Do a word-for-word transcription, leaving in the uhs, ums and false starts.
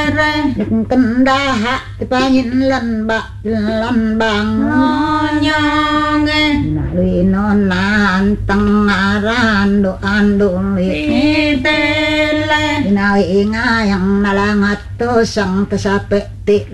kendaha dipangin lan bak lan bangun linon nanteng aran do andul itele inawi ngayang nalangat to sang kesapek ti